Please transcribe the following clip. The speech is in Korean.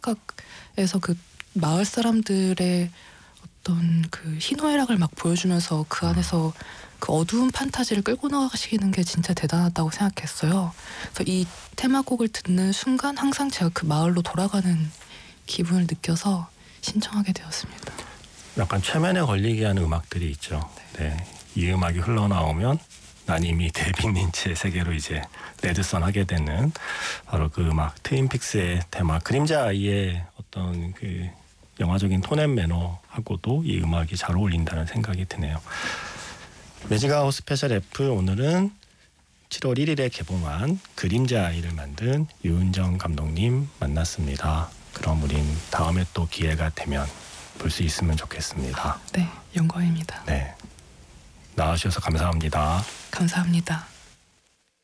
시각에서 그 마을 사람들의 어떤 그 희노애락을 막 보여주면서 그 안에서 그 어두운 판타지를 끌고 나가시는 게 진짜 대단하다고 생각했어요. 그래서 이 테마곡을 듣는 순간 항상 제가 그 마을로 돌아가는 기분을 느껴서 신청하게 되었습니다. 약간 최면에 걸리게 하는 음악들이 있죠. 네. 이 음악이 흘러나오면 난 이미 데이빗 린치의 세계로 이제 레드선 하게 되는 바로 그 음악 트윈픽스의 테마 그림자 아이의 어떤 그 영화적인 톤 앤 매너하고도 이 음악이 잘 어울린다는 생각이 드네요. 매직아웃 스페셜 F 오늘은 7월 1일에 개봉한 그림자 아이를 만든 유은정 감독님 만났습니다. 그럼 우린 다음에 또 기회가 되면 볼 수 있으면 좋겠습니다. 네, 영광입니다. 네, 나와주셔서 감사합니다. 감사합니다.